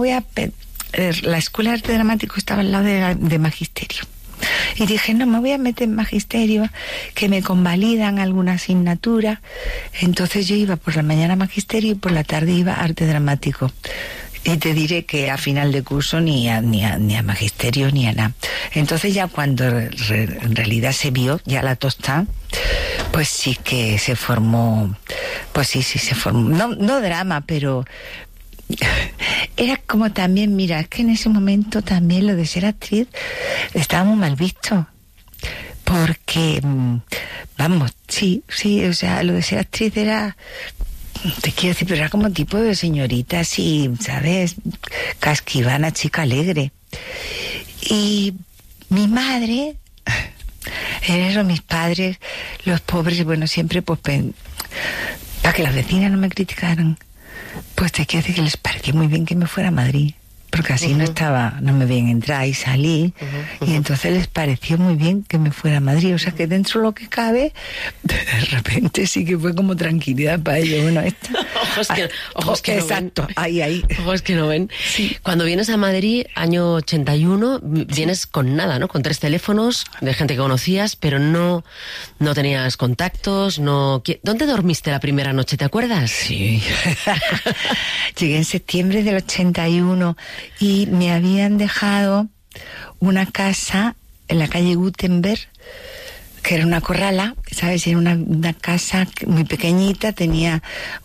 la escuela de arte dramático estaba al lado de magisterio. Y dije, no, me voy a meter en magisterio, que me convalidan alguna asignatura. Entonces yo iba por la mañana a magisterio y por la tarde iba a arte dramático. Y te diré que a final de curso ni a magisterio ni a nada. Entonces ya cuando en realidad se vio ya la tostada, pues sí que se formó, pues sí se formó, no drama, pero era como también, mira, es que en ese momento también lo de ser actriz estaba muy mal visto. Porque, vamos, sí, o sea, lo de ser actriz era, te quiero decir, pero era como tipo de señorita así, ¿sabes? Casquivana, chica alegre. Y mi madre, eso, mis padres, los pobres, bueno, siempre pues para que las vecinas no me criticaran, pues te quiero decir que les pareció muy bien que me fuera a Madrid, porque así no me veían entrar y salir, y entonces les pareció muy bien que me fuera a Madrid, o sea que dentro de lo que cabe, de repente sí que fue como tranquilidad para ellos. Bueno, ojos que exacto, no ven. ahí. Ojos que no ven. Sí. Cuando vienes a Madrid, año 81, vienes con nada, ¿no? Con 3 teléfonos de gente que conocías, pero no tenías contactos, no... ¿Dónde dormiste la primera noche, te acuerdas? Sí. Llegué en septiembre del 81 y me habían dejado una casa en la calle Gutenberg, que era una corrala, ¿sabes? Era una casa muy pequeñita, tenía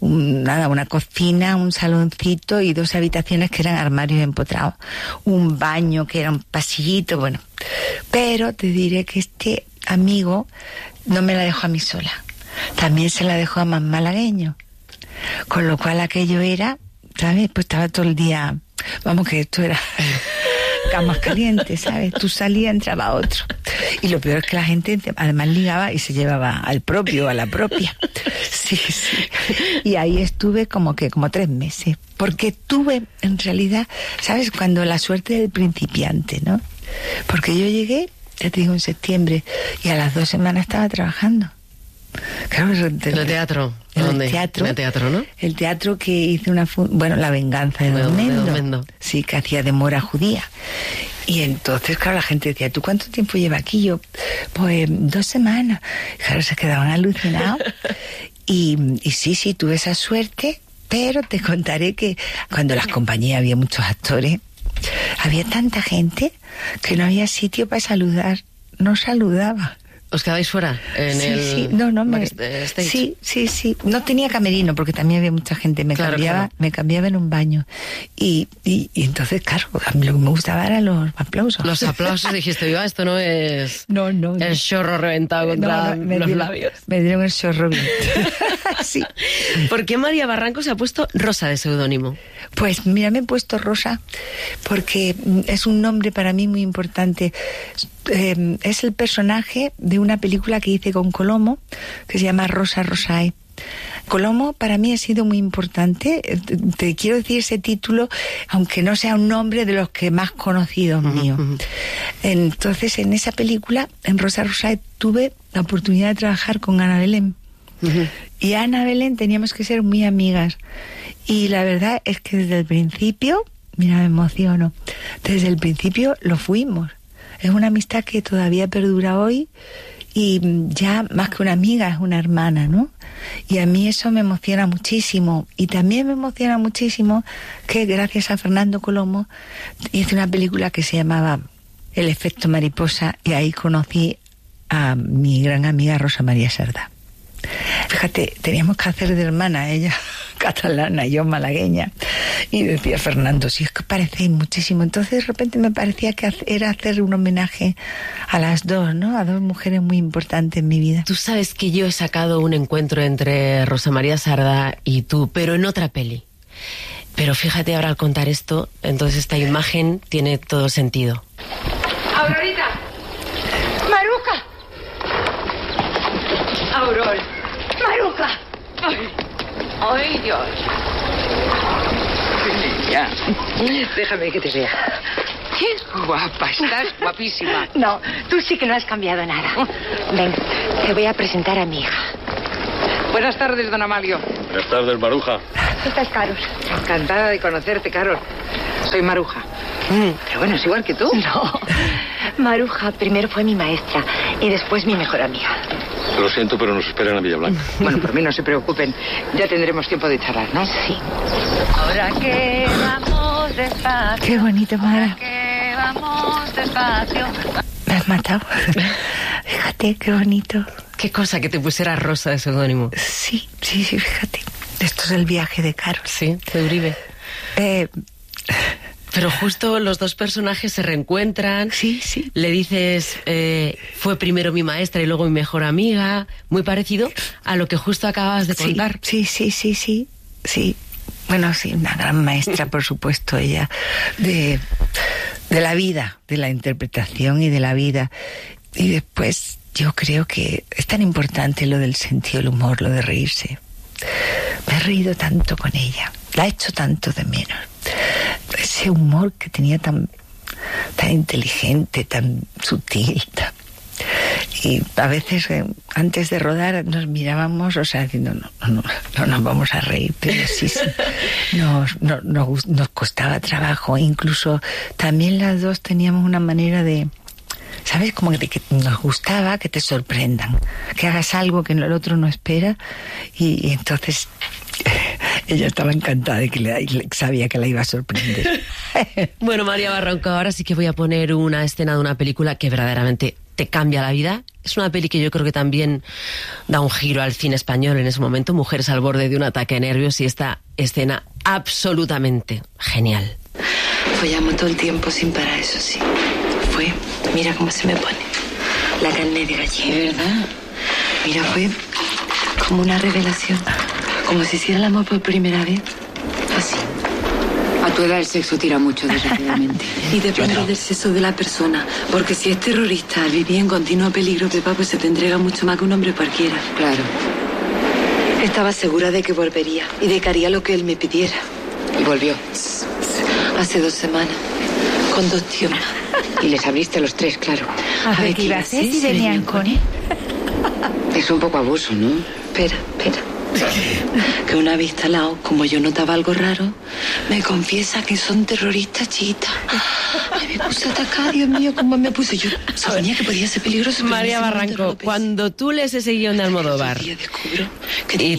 una cocina, un saloncito y 2 habitaciones que eran armarios empotrados, un baño que era un pasillito, bueno. Pero te diré que este amigo no me la dejó a mí sola, también se la dejó a más malagueño, con lo cual aquello era, ¿sabes? Pues estaba todo el día, vamos, que esto era camas calientes, ¿sabes? Tú salías, entraba otro. Y lo peor es que la gente además ligaba y se llevaba al propio, a la propia. Sí. Y ahí estuve como 3 meses. Porque tuve, en realidad, ¿sabes? Cuando la suerte del principiante, ¿no? Porque yo llegué, ya te digo, en septiembre, y a las 2 semanas estaba trabajando. Claro, ¿En el teatro? ¿Dónde? En el teatro, ¿no? El teatro que hice La venganza de Don Mendo. Sí, que hacía de mora judía. Y entonces, claro, la gente decía, ¿tú cuánto tiempo lleva aquí? Yo, pues 2 semanas. Claro, se quedaban alucinados. Y sí, tuve esa suerte, pero te contaré que cuando las compañías había muchos actores, había tanta gente que no había sitio para saludar. No saludaba. ¿Os quedáis fuera? Sí. No tenía camerino porque también había mucha gente. Me cambiaba en un baño. Y entonces, claro, a mí lo que me gustaba eran los aplausos. Los aplausos, dijiste, viva, esto no es... No. El chorro reventado contra los labios. Me dieron el chorro bien. Sí. ¿Por qué María Barranco se ha puesto Rosa de seudónimo? Pues mira, me he puesto Rosa porque es un nombre para mí muy importante. Es el personaje de una película que hice con Colomo, que se llama Rosa Rosae. Colomo para mí ha sido muy importante. Te quiero decir ese título, aunque no sea un nombre de los que más conocidos míos. Entonces, en esa película, en Rosa Rosae, tuve la oportunidad de trabajar con Ana Belén. Y Ana Belén teníamos que ser muy amigas. Y la verdad es que desde el principio, mira, me emociono, desde el principio lo fuimos. Es una amistad que todavía perdura hoy y ya más que una amiga, es una hermana, ¿no? Y a mí eso me emociona muchísimo. Y también me emociona muchísimo que gracias a Fernando Colomo hice una película que se llamaba El efecto mariposa y ahí conocí a mi gran amiga Rosa María Sardá. Fíjate, teníamos que hacer de hermana, ella catalana y yo malagueña, y decía Fernando, si es que parecéis muchísimo. Entonces de repente me parecía que era hacer un homenaje a las dos, ¿no? A 2 mujeres muy importantes en mi vida. Tú sabes que yo he sacado un encuentro entre Rosa María Sardá y tú, pero en otra peli. Pero fíjate ahora al contar esto, entonces esta imagen tiene todo sentido. ¡Aurorita! ¡Maruca! ¡Auror! ¡Maruca! ¡Ay, Dios! Niña, déjame que te vea. ¿Qué? Guapa, estás guapísima. No, tú sí que no has cambiado nada. Ven, te voy a presentar a mi hija. Buenas tardes, don Amalio. Buenas tardes, Maruja. ¿Qué estás, Carol? Encantada de conocerte, Carol. Soy Maruja. Pero bueno, es igual que tú. No. Maruja primero fue mi maestra y después mi mejor amiga. Lo siento, pero nos esperan a Villablanca. Bueno, por mí no se preocupen. Ya tendremos tiempo de charlar, ¿no? Sí. Ahora que vamos despacio. Qué bonito, Mara. Ahora que vamos despacio. Me has matado. Fíjate, qué bonito. Qué cosa que te pusiera Rosa de seudónimo. Sí, fíjate. Esto es el viaje de Caro. Sí, de Uribe. Pero justo los dos personajes se reencuentran. Sí. Le dices, fue primero mi maestra y luego mi mejor amiga. Muy parecido a lo que justo acabas de contar. Sí. Bueno, sí, una gran maestra, por supuesto, ella, de la vida, de la interpretación y de la vida. Y después, yo creo que es tan importante lo del sentido del humor, lo de reírse. Me he reído tanto con ella, la he hecho tanto de menos. Ese humor que tenía tan inteligente, tan sutil. Y a veces, antes de rodar, nos mirábamos, o sea, diciendo, no nos vamos a reír, pero sí, nos costaba trabajo. Incluso también las dos teníamos una manera de, ¿sabes? Como que nos gustaba que te sorprendan, que hagas algo que el otro no espera, y entonces ella estaba encantada de que sabía que la iba a sorprender. Bueno, María Barranco, ahora sí que voy a poner una escena de una película que verdaderamente te cambia la vida. Es una peli que yo creo que también da un giro al cine español en ese momento, Mujeres al borde de un ataque de nervios, y esta escena absolutamente genial. Follamos todo el tiempo sin parar, eso sí. Mira cómo se me pone la carne de gallina. ¿De verdad? Mira, fue como una revelación. Como si hiciera el amor por primera vez. Así. A tu edad el sexo tira mucho, desgraciadamente. Y depende del sexo de la persona. Porque si es terrorista, al vivir en continuo peligro, Pepa, pues se te entrega mucho más que un hombre cualquiera. Claro. Estaba segura de que volvería y de que haría lo que él me pidiera. Y volvió. Hace 2 semanas. Con 2 tíos más. Y les abriste a los 3, claro. A ver, ¿qué iba a hacer si venían con él? Es un poco abuso, ¿no? Espera. Que una vez instalado, como yo notaba algo raro, me confiesa que son terroristas chiitas. Ay, me puse a atacar, Dios mío, cómo me puse yo. Sabía que podía ser peligroso. María Barranco, cuando tú lees ese guión de Almodóvar y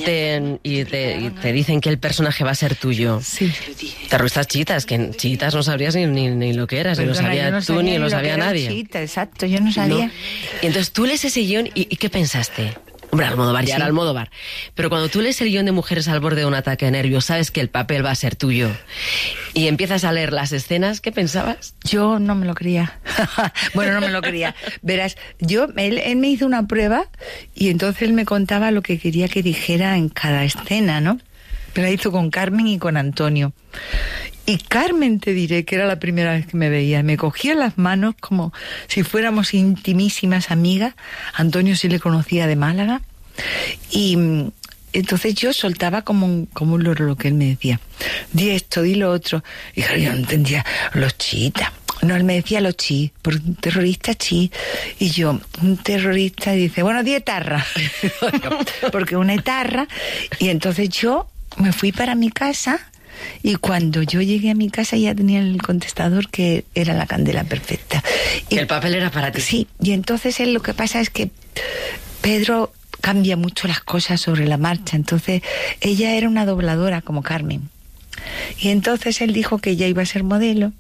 te dicen que el personaje va a ser tuyo, terroristas chiitas, que chiitas no sabrías ni lo que eras, ni lo sabías tú, ni lo sabía nadie. Chiita, exacto, yo no sabía. ¿No? Y entonces tú lees ese guión y ¿qué pensaste? Hombre, Almodóvar, ya era Almodóvar. Pero cuando tú lees el guión de Mujeres al borde de un ataque de nervios, sabes que el papel va a ser tuyo, y empiezas a leer las escenas, ¿qué pensabas? Yo no me lo creía. Bueno, no me lo creía. Verás, él me hizo una prueba y entonces él me contaba lo que quería que dijera en cada escena, ¿no? Pero la hizo con Carmen y con Antonio. Y Carmen, te diré que era la primera vez que me veía. Me cogía las manos como si fuéramos intimísimas amigas. Antonio sí le conocía de Málaga. Y entonces yo soltaba como un loro lo que él me decía. Di esto, di lo otro. Y claro, yo no entendía. Los chiitas. No, él me decía los chi, por un terrorista chi. Y yo, un terrorista, dice, bueno, di etarra. Porque una etarra. Y entonces yo me fui para mi casa. Y cuando yo llegué a mi casa ya tenía el contestador que era la candela perfecta. Y el papel era para ti. Sí, y entonces lo que pasa es que Pedro cambia mucho las cosas sobre la marcha. Entonces ella era una dobladora como Carmen. Y entonces él dijo que ella iba a ser modelo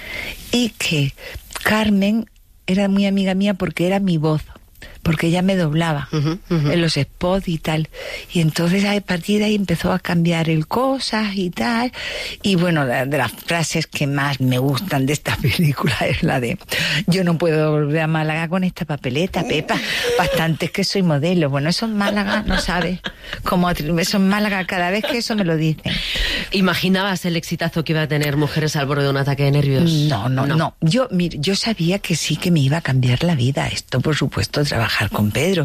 y que Carmen era muy amiga mía porque era mi voz. Porque ella me doblaba en los spots y tal. Y entonces a partir de ahí empezó a cambiar el cosas y tal. Y bueno, de las frases que más me gustan de esta película es la de: yo no puedo volver a Málaga con esta papeleta, Pepa. Bastante es que soy modelo. Bueno, eso en Málaga, no sabes. Eso en Málaga, cada vez que eso me lo dicen. ¿Imaginabas el exitazo que iba a tener Mujeres al borde de un ataque de nervios? No. Yo sabía que sí, que me iba a cambiar la vida. Esto, por supuesto, trabajar con Pedro.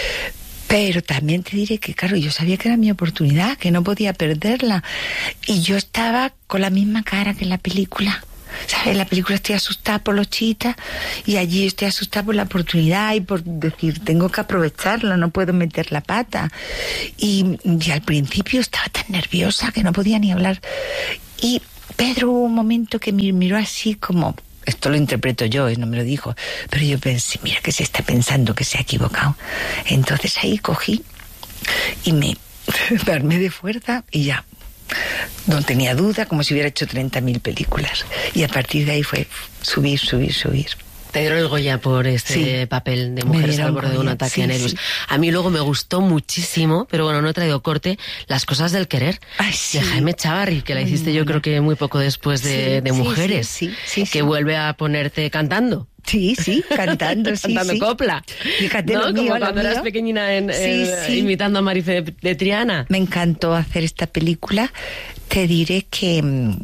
Pero también te diré que, claro, yo sabía que era mi oportunidad, que no podía perderla. Y yo estaba con la misma cara que en la película. ¿Sabes? En la película estoy asustada por los chiitas y allí estoy asustada por la oportunidad y por decir, tengo que aprovecharlo, no puedo meter la pata. Y al principio estaba tan nerviosa que no podía ni hablar. Y Pedro hubo un momento que me miró así como... Esto lo interpreto yo, no me lo dijo. Pero yo pensé, mira que se está pensando que se ha equivocado. Entonces ahí cogí y me armé de fuerza y ya... No tenía duda, como si hubiera hecho 30.000 películas. Y a partir de ahí fue subir. Te dieron el Goya por este papel de Mujeres al borde de un ataque de nervios. Sí. A mí luego me gustó muchísimo, pero bueno, no he traído corte, Las cosas del querer, de Jaime Chávarri, que la hiciste yo creo que muy poco después de Mujeres, que vuelve a ponerte cantando. Sí, cantando, cantando copla. Fíjate, ¿no? lo mío, como cuando eras pequeñina imitando a Marife de Triana. Me encantó hacer esta película. Te diré que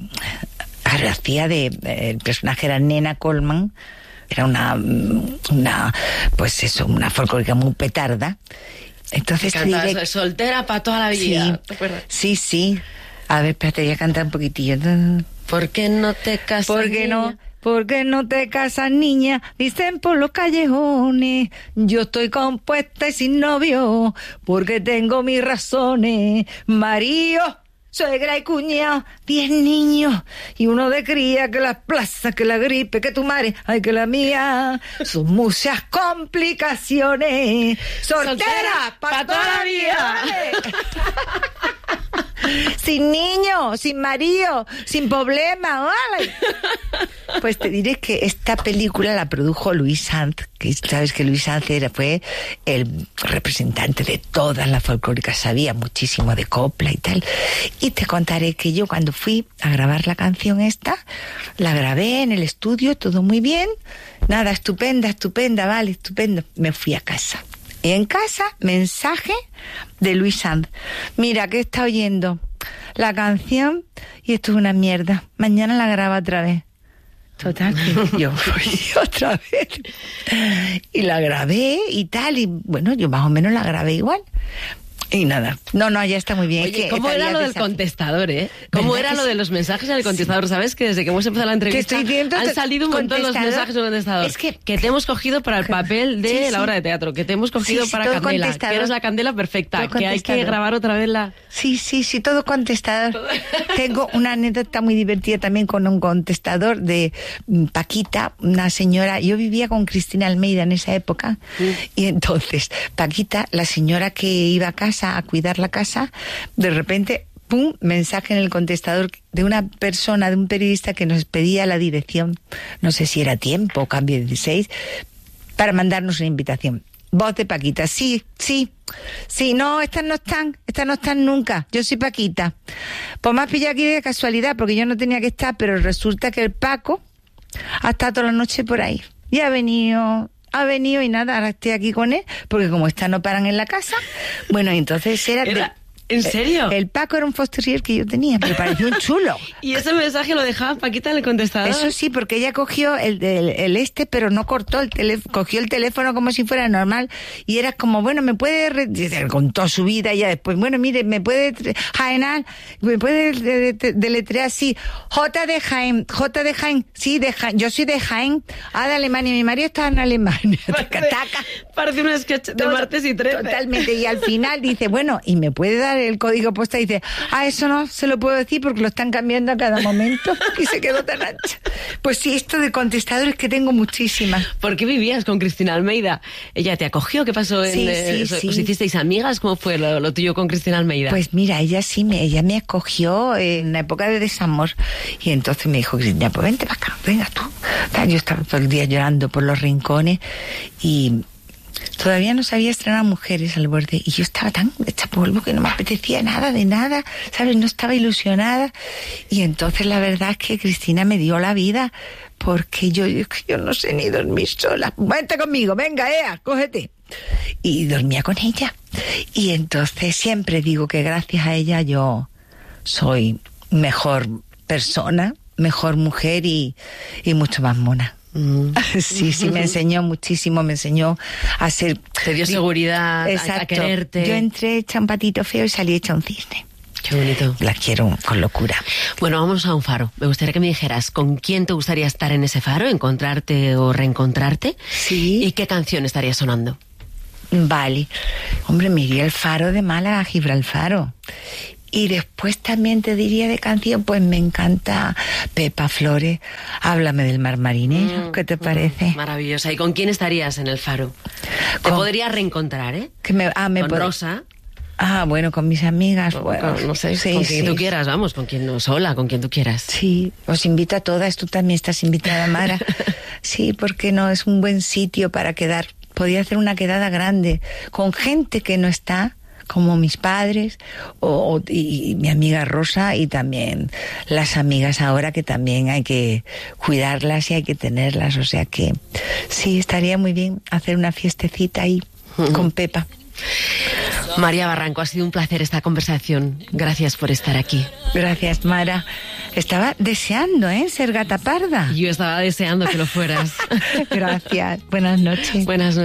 el personaje era Nena Coleman. Era una folclórica muy petarda. Entonces cantaba soltera para toda la vida. Sí. A ver, espérate, voy a cantar un poquitillo. ¿Por qué no te casas, ¿Por qué no te casas, niña? Dicen por los callejones. Yo estoy compuesta y sin novio, porque tengo mis razones. Marido, suegra y cuñado, 10 niños y uno de cría, que las plazas, que la gripe, que tu madre, ay, que la mía. Son muchas complicaciones. Soltera para toda la vida. Sin niño, sin marido, sin problema, ¿vale? Pues te diré que esta película la produjo Luis Sanz, que sabes que Luis Sanz fue el representante de todas las folclóricas, sabía muchísimo de copla y tal. Y te contaré que yo cuando fui a grabar la canción esta, la grabé en el estudio, todo muy bien, nada, estupenda, vale, estupendo. Me fui a casa. Y en casa, mensaje de Luis Sanz. Mira, que está oyendo la canción y esto es una mierda. Mañana la graba otra vez. Total, que yo fui otra vez. Y la grabé y tal. Y bueno, yo más o menos la grabé igual. Y nada, no, ya está muy bien. Oye, ¿cómo era lo del contestador, ¿Cómo era lo de los mensajes en el contestador? ¿Sabes que desde que hemos empezado la entrevista han salido un montón los mensajes en el contestador? Es que te hemos cogigido para el papel de la obra de teatro, que te hemos cogido para Candela, que eres la Candela perfecta, que hay que grabar otra vez la... Sí, todo contestador. Tengo una anécdota muy divertida también con un contestador de Paquita, una señora. Yo vivía con Cristina Almeida en esa época, y entonces Paquita, la señora que iba a casa a cuidar la casa, de repente, ¡pum!, mensaje en el contestador de una persona, de un periodista que nos pedía la dirección, no sé si era Tiempo o Cambio 16, para mandarnos una invitación. Voz de Paquita, sí, no, estas no están nunca, yo soy Paquita. Pues me has pillado aquí de casualidad, porque yo no tenía que estar, pero resulta que el Paco ha estado toda la noche por ahí, y ha venido y nada, ahora estoy aquí con él, porque como estas no paran en la casa, bueno, entonces era ¿En serio? El Paco era un foster que yo tenía, pero parecía un chulo. ¿Y ese mensaje lo dejaba Paquita en el contestador? Eso sí, porque ella cogió el pero no cortó el teléfono, cogió el teléfono como si fuera normal, y era como, bueno, me puede, contó su vida, y ya después, bueno, mire, me puede deletrear así, J de Jaén, sí, yo soy de Jaén, de Alemania, mi marido está en Alemania. Parece un sketch de Martes y 13. Totalmente, y al final dice, bueno, y me puede dar el código postal, y dice, eso no se lo puedo decir porque lo están cambiando a cada momento, y se quedó tan ancha. Pues sí, esto de contestadores que tengo muchísimas. ¿Por qué vivías con Cristina Almeida? ¿Ella te acogió? ¿Qué pasó? Sí. ¿Os hicisteis amigas? ¿Cómo fue lo tuyo con Cristina Almeida? Pues mira, ella me acogió en la época de desamor, y entonces me dijo, Cristina, pues vente para acá, venga tú. Yo estaba todo el día llorando por los rincones, y todavía no sabía estrenar Mujeres al borde, y yo estaba tan hecha polvo que no me apetecía nada de nada, ¿sabes? No estaba ilusionada, y entonces la verdad es que Cristina me dio la vida, porque yo no sé ni dormir sola. Vente conmigo, venga, cógete. Y dormía con ella, y entonces siempre digo que gracias a ella yo soy mejor persona, mejor mujer y mucho más mona. Sí, me enseñó muchísimo, me enseñó a ser... Te dio seguridad, a quererte. Yo entré hecha un patito feo y salí hecha un cisne. Qué bonito. La quiero con locura. Bueno, vamos a un faro. Me gustaría que me dijeras con quién te gustaría estar en ese faro, encontrarte o reencontrarte. Sí. ¿Y qué canción estaría sonando? Vale. Hombre, me iría al faro de Málaga a Gibraltar. Y después también te diría de canción, pues me encanta Pepa Flores, Háblame del mar marinero, ¿qué te parece? Maravillosa. ¿Y con quién estarías en el Faro? Te podrías reencontrar, ¿eh? Con Rosa. Bueno, con mis amigas, bueno. No sé, sí, con quien tú quieras, vamos, con quien no, sola, con quien tú quieras. Sí, os invito a todas, tú también estás invitada, Mara. Sí, porque no, es un buen sitio para quedar. Podía hacer una quedada grande, con gente que no está, como mis padres y mi amiga Rosa, y también las amigas ahora, que también hay que cuidarlas y hay que tenerlas, o sea que sí, estaría muy bien hacer una fiestecita ahí con Pepa. María Barranco, ha sido un placer esta conversación. Gracias por estar aquí. Gracias, Mara. Estaba deseando, ser gata parda. Yo estaba deseando que lo fueras. Gracias. Buenas noches. Buenas noches.